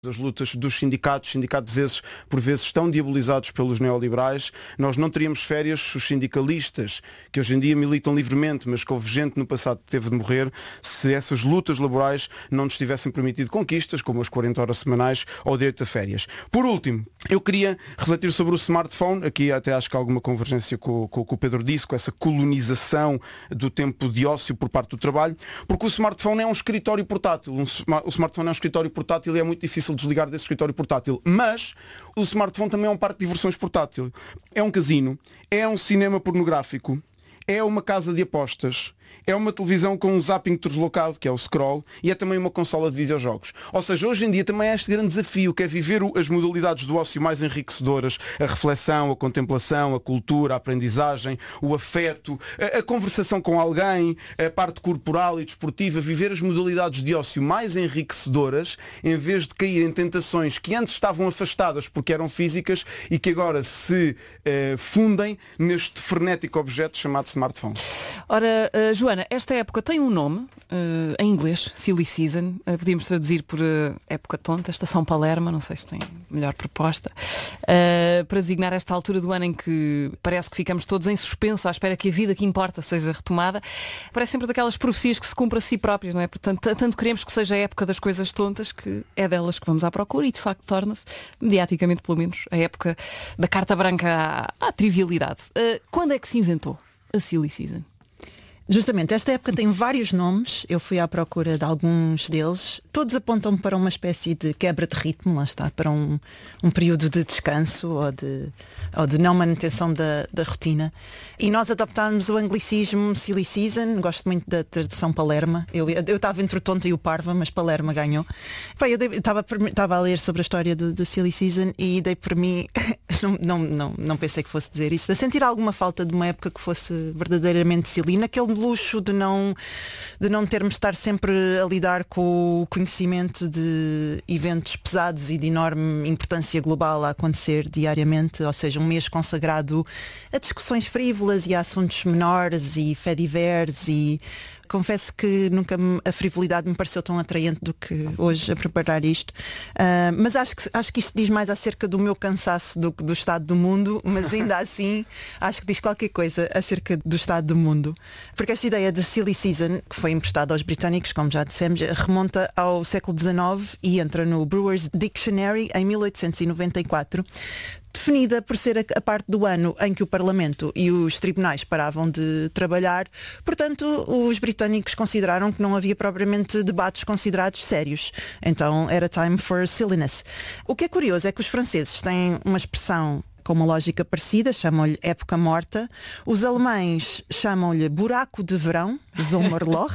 As lutas dos sindicatos esses por vezes estão diabolizados pelos neoliberais. Nós não teríamos férias se os sindicalistas, que hoje em dia militam livremente, mas que houve gente no passado que teve de morrer, se essas lutas laborais não nos tivessem permitido conquistas, como as 40 horas semanais ou o direito a férias. Por último, eu queria refletir sobre o smartphone. Aqui até acho que há alguma convergência com o que o Pedro disse, com essa colonização do tempo de ócio por parte do trabalho, porque o smartphone é um escritório portátil. O smartphone é um escritório portátil e é muito difícil desligar desse escritório portátil, mas o smartphone também é um parque de diversões portátil. É um casino, é um cinema pornográfico, é uma casa de apostas, é uma televisão com um zapping deslocado, que é o scroll, e é também uma consola de videojogos. Ou seja, hoje em dia também há este grande desafio, que é viver as modalidades do ócio mais enriquecedoras, a reflexão, a contemplação, a cultura, a aprendizagem, o afeto, a conversação com alguém, a parte corporal e desportiva, viver as modalidades de ócio mais enriquecedoras, em vez de cair em tentações que antes estavam afastadas porque eram físicas e que agora se fundem neste frenético objeto chamado smartphone. Ora, Joana, esta época tem um nome, em inglês, Silly Season, podíamos traduzir por época tonta, estação Palerma, não sei se tem melhor proposta, para designar esta altura do ano em que parece que ficamos todos em suspenso, à espera que a vida que importa seja retomada. Parece sempre daquelas profecias que se cumprem a si próprias, não é? Portanto, tanto queremos que seja a época das coisas tontas, que é delas que vamos à procura e de facto torna-se, mediaticamente pelo menos, a época da carta branca à trivialidade. Quando é que se inventou a Silly Season? Justamente, esta época tem vários nomes, eu fui à procura de alguns deles, todos apontam para uma espécie de quebra de ritmo, lá está, para um período de descanso ou de não manutenção da rotina. E nós adaptámos o anglicismo Silly Season, gosto muito da tradução Palerma, eu estava entre o tonto e o parva, mas Palerma ganhou. Eu estava a ler sobre a história do Silly Season e dei por mim, não pensei que fosse dizer isto, a sentir alguma falta de uma época que fosse verdadeiramente silly, naquele luxo de não termos de estar sempre a lidar com o conhecimento de eventos pesados e de enorme importância global a acontecer diariamente, ou seja, um mês consagrado a discussões frívolas e a assuntos menores e fediveres e confesso que nunca a frivolidade me pareceu tão atraente do que hoje a preparar isto. Mas acho que isto diz mais acerca do meu cansaço do estado do mundo, mas ainda assim acho que diz qualquer coisa acerca do estado do mundo. Porque esta ideia de Silly Season, que foi emprestada aos britânicos, como já dissemos, remonta ao século XIX e entra no Brewer's Dictionary em 1894. Definida por ser a parte do ano em que o Parlamento e os tribunais paravam de trabalhar, portanto, os britânicos consideraram que não havia propriamente debates considerados sérios. Então era time for silliness. O que é curioso é que os franceses têm uma expressão com uma lógica parecida, chamam-lhe época morta. Os alemães chamam-lhe buraco de verão, Sommerloch.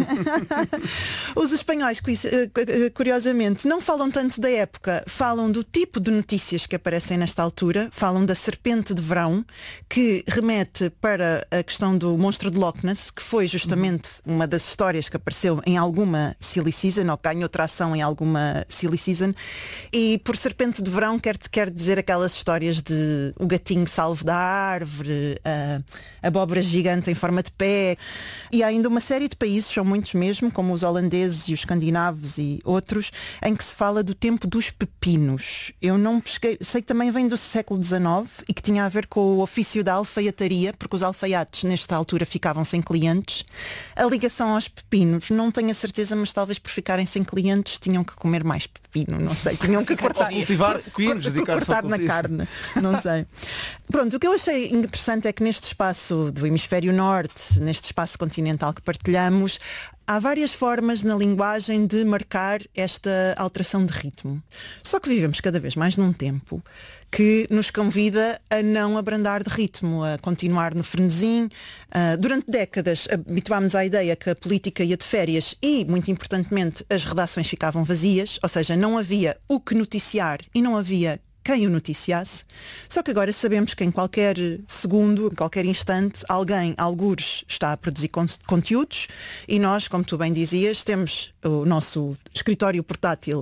Os espanhóis, curiosamente, não falam tanto da época, falam do tipo de notícias que aparecem nesta altura, falam da serpente de verão, que remete para a questão do monstro de Loch Ness, que foi justamente uma das histórias que apareceu em alguma Silly Season, ou que ganhou tração em alguma Silly Season, e por serpente de verão quer dizer aquelas histórias de o gatinho salvo da árvore, a abóbora gigante em forma de pé. E há ainda uma série de países, são muitos mesmo, como os holandeses e os escandinavos e outros, em que se fala do tempo dos pepinos. Eu não pesquei, sei que também vem do século XIX e que tinha a ver com o ofício da alfaiataria, porque os alfaiates nesta altura ficavam sem clientes. A ligação aos pepinos, não tenho a certeza, mas talvez por ficarem sem clientes tinham que comer mais pepino, não sei, tinham que cortar, cultivar pepinos, cortar na carne. Não sei. Pronto, o que eu achei interessante é que neste espaço do hemisfério norte, neste espaço continental que partilhamos, há várias formas na linguagem de marcar esta alteração de ritmo. Só que vivemos cada vez mais num tempo que nos convida a não abrandar de ritmo, a continuar no frenesim. Durante décadas habituámos à ideia que a política ia de férias e, muito importantemente, as redações ficavam vazias, ou seja, não havia o que noticiar e não havia quem o noticiasse. Só que agora sabemos que em qualquer segundo, em qualquer instante, alguém, algures, está a produzir conteúdos e nós, como tu bem dizias, temos o nosso escritório portátil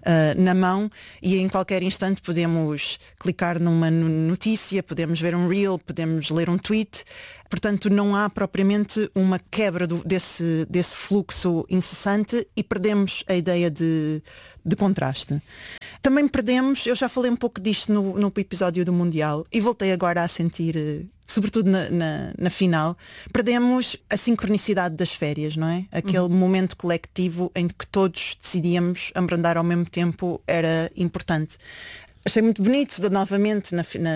na mão e em qualquer instante podemos clicar numa notícia, podemos ver um reel, podemos ler um tweet. Portanto, não há propriamente uma quebra desse fluxo incessante e perdemos a ideia de contraste. Também perdemos, eu já falei um pouco disto no episódio do Mundial e voltei agora a sentir, sobretudo na final, perdemos a sincronicidade das férias, não é? Aquele momento coletivo em que todos decidíamos abrandar ao mesmo tempo era importante. Achei muito bonito, novamente,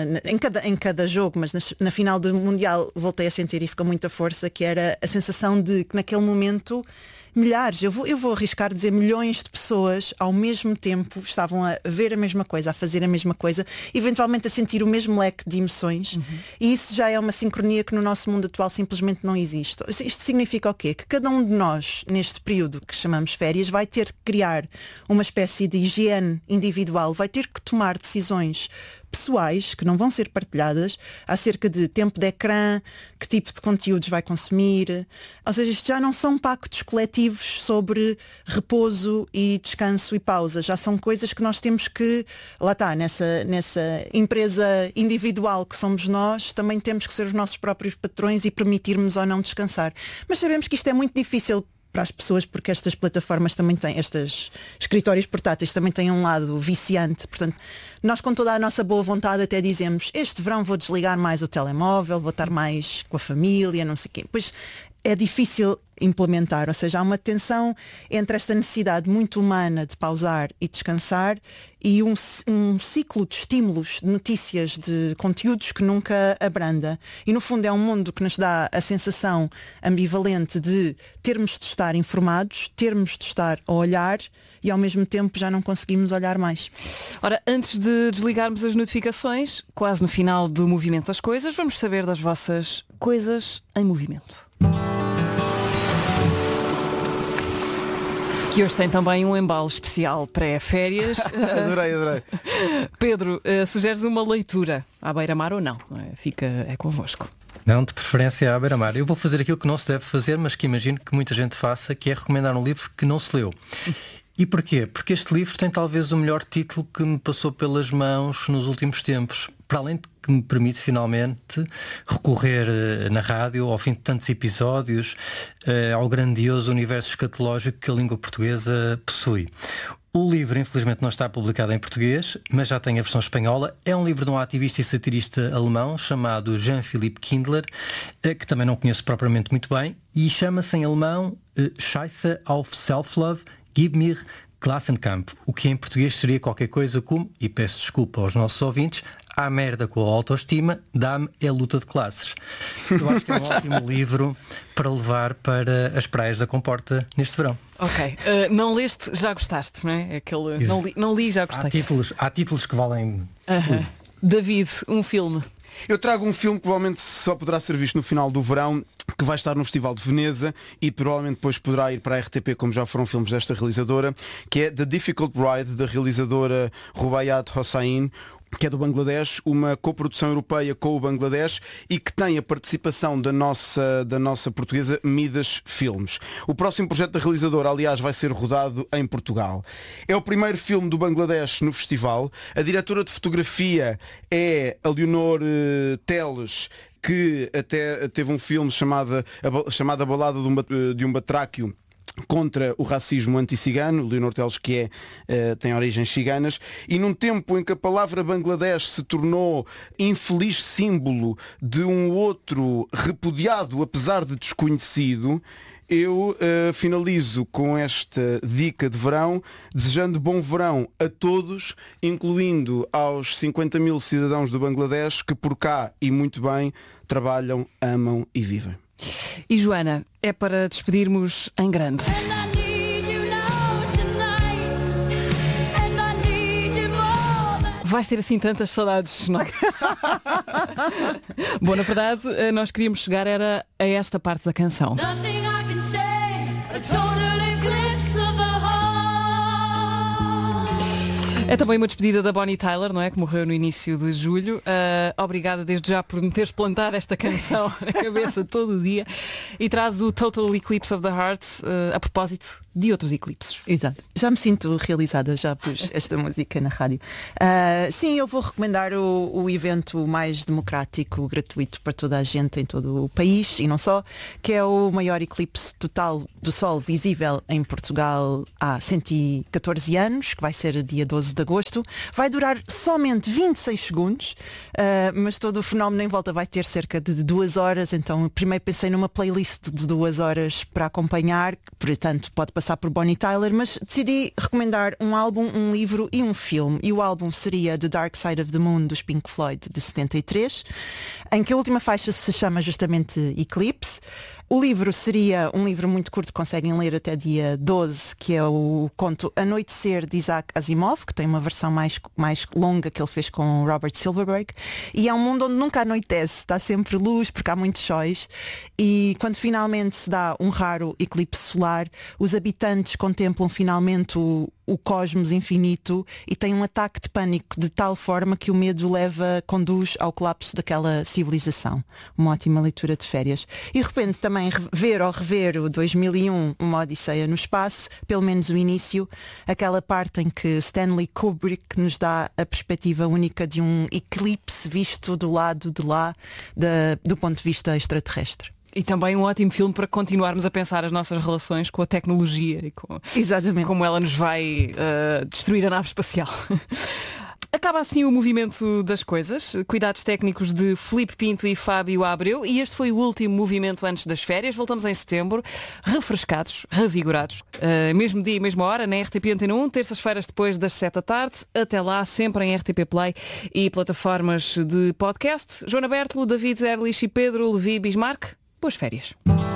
em cada jogo, mas na final do Mundial voltei a sentir isso com muita força, que era a sensação de que naquele momento milhares, eu vou arriscar dizer milhões de pessoas ao mesmo tempo estavam a ver a mesma coisa, a fazer a mesma coisa, eventualmente a sentir o mesmo leque de emoções, e isso já é uma sincronia que no nosso mundo atual simplesmente não existe. Isto significa o quê? Que cada um de nós, neste período que chamamos férias, vai ter que criar uma espécie de higiene individual, vai ter que tomar decisões pessoais que não vão ser partilhadas acerca de tempo de ecrã, que tipo de conteúdos vai consumir. Ou seja, isto já não são pactos coletivos sobre repouso e descanso e pausa. Já são coisas que nós temos que, lá está, nessa empresa individual que somos nós, também temos que ser os nossos próprios patrões e permitirmos ou não descansar. Mas sabemos que isto é muito difícil para as pessoas, porque estas plataformas também têm, estes escritórios portáteis também têm um lado viciante. Portanto, nós com toda a nossa boa vontade até dizemos, este verão vou desligar mais o telemóvel, vou estar mais com a família, não sei o quê. Pois é difícil implementar, ou seja, há uma tensão entre esta necessidade muito humana de pausar e descansar e um ciclo de estímulos, de notícias, de conteúdos que nunca abranda. E no fundo é um mundo que nos dá a sensação ambivalente de termos de estar informados, termos de estar a olhar e ao mesmo tempo já não conseguimos olhar mais. Ora, antes de desligarmos as notificações, quase no final do Movimento das Coisas, vamos saber das vossas coisas em movimento. Que hoje tem também um embalo especial pré-férias. Adorei. Pedro, sugeres uma leitura à beira-mar ou não? É convosco. Não, de preferência à beira-mar. Eu vou fazer aquilo que não se deve fazer, mas que imagino que muita gente faça, que é recomendar um livro que não se leu. E porquê? Porque este livro tem talvez o melhor título que me passou pelas mãos nos últimos tempos. Para além de que me permite finalmente recorrer na rádio, ao fim de tantos episódios, ao grandioso universo escatológico que a língua portuguesa possui. O livro, infelizmente, não está publicado em português, mas já tem a versão espanhola. É um livro de um ativista e satirista alemão chamado Jean-Philippe Kindler, que também não conheço propriamente muito bem, e chama-se em alemão Scheiße auf Self-Love, Gib mir Klassenkampf, o que em português seria qualquer coisa como, e peço desculpa aos nossos ouvintes, à merda com a autoestima, dá-me é luta de classes. Eu acho que é um ótimo livro para levar para as praias da Comporta neste verão. Ok. Não leste, já gostaste, não é? Aquele... Não li, já gostei. Há títulos que valem tudo. David, um filme. Eu trago um filme que provavelmente só poderá ser visto no final do verão, que vai estar no Festival de Veneza e provavelmente depois poderá ir para a RTP, como já foram filmes desta realizadora, que é The Difficult Ride, da realizadora Rubaiyat Hossain, que é do Bangladesh, uma coprodução europeia com o Bangladesh e que tem a participação da nossa portuguesa Midas Filmes. O próximo projeto da realizadora, aliás, vai ser rodado em Portugal. É o primeiro filme do Bangladesh no festival. A diretora de fotografia é a Leonor Teles, que até teve um filme chamado A Balada de um Batráquio contra o racismo anti-cigano, Leonor Teles, que tem origens ciganas, e num tempo em que a palavra Bangladesh se tornou infeliz símbolo de um outro repudiado, apesar de desconhecido, eu finalizo com esta dica de verão, desejando bom verão a todos, incluindo aos 50 mil cidadãos do Bangladesh que por cá, e muito bem, trabalham, amam e vivem. E Joana, é para despedirmos em grande. Vais ter assim tantas saudades, não? Bom, na verdade, nós queríamos chegar a esta parte da canção. É também uma despedida da Bonnie Tyler, não é? Que morreu no início de julho. Obrigada desde já por me teres plantado esta canção na cabeça todo o dia. E traz o Total Eclipse of the Heart, a propósito de outros eclipses. Exato. Já me sinto realizada, já pus esta música na rádio. Sim, eu vou recomendar o evento mais democrático, gratuito para toda a gente em todo o país e não só, que é o maior eclipse total do Sol visível em Portugal há 114 anos, que vai ser dia 12 de agosto. Vai durar somente 26 segundos, mas todo o fenómeno em volta vai ter cerca de 2 horas, então primeiro pensei numa playlist de 2 horas para acompanhar, portanto pode passar por Bonnie Tyler, mas decidi recomendar um álbum, um livro e um filme. E o álbum seria The Dark Side of the Moon, dos Pink Floyd, de 73, em que a última faixa se chama justamente Eclipse. O livro seria um livro muito curto, conseguem ler até dia 12, que é o conto Anoitecer, de Isaac Asimov, que tem uma versão mais longa que ele fez com Robert Silverberg. E é um mundo onde nunca anoitece, está sempre luz, porque há muitos sóis. E quando finalmente se dá um raro eclipse solar, os habitantes contemplam finalmente o cosmos infinito e têm um ataque de pânico de tal forma que o medo conduz ao colapso daquela civilização. Uma ótima leitura de férias. E de repente também rever o 2001, Uma Odisseia no Espaço, pelo menos o início, aquela parte em que Stanley Kubrick nos dá a perspectiva única de um eclipse visto do lado de lá, do ponto de vista extraterrestre. E também um ótimo filme para continuarmos a pensar as nossas relações com a tecnologia e Exatamente. como ela nos vai destruir a nave espacial. Acaba assim o movimento das coisas. Cuidados técnicos de Filipe Pinto e Fábio Abreu. E este foi o último movimento antes das férias. Voltamos em setembro, refrescados, revigorados. Mesmo dia e mesma hora, na RTP Antena 1, terças-feiras depois das 7 da tarde. Até lá, sempre em RTP Play e plataformas de podcast. Joana Bertolo, David Erlich e Pedro Levi Bismarck. Boas férias.